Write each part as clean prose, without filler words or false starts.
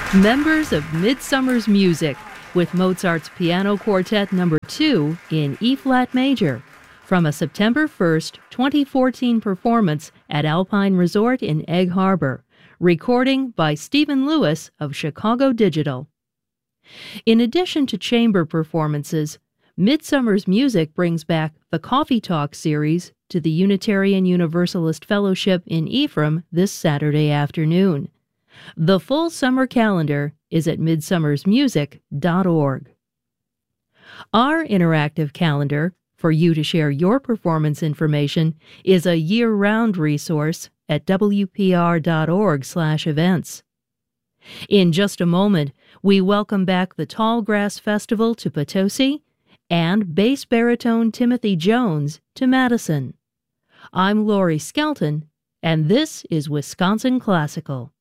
Members of Midsummer's Music with Mozart's Piano Quartet No. 2 in E-flat major from a September 1st, 2014 performance at Alpine Resort in Egg Harbor. Recording by Stephen Lewis of Chicago Digital. In addition to chamber performances, Midsummer's Music brings back the Coffee Talk series to the Unitarian Universalist Fellowship in Ephraim this Saturday afternoon. The full summer calendar is at midsummersmusic.org. Our interactive calendar, for you to share your performance information, is a year-round resource at wpr.org/events. In just a moment, we welcome back the Tallgrass Festival to Potosi and bass baritone Timothy Jones to Madison. I'm Lori Skelton, and this is Wisconsin Classical.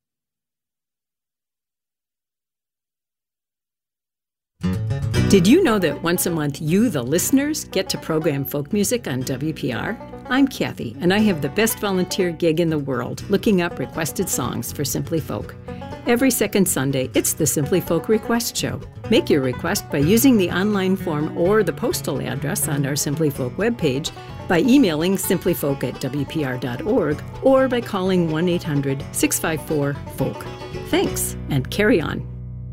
Did you know that once a month you, the listeners, get to program folk music on WPR? I'm Kathy, and I have the best volunteer gig in the world, looking up requested songs for Simply Folk. Every second Sunday, it's the Simply Folk Request Show. Make your request by using the online form or the postal address on our Simply Folk webpage, by emailing simplyfolk@wpr.org, or by calling 1-800-654-FOLK. Thanks, and carry on.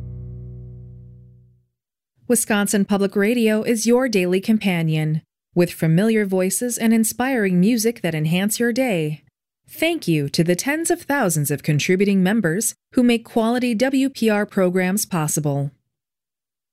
Wisconsin Public Radio is your daily companion, with familiar voices and inspiring music that enhance your day. Thank you to the tens of thousands of contributing members who make quality WPR programs possible.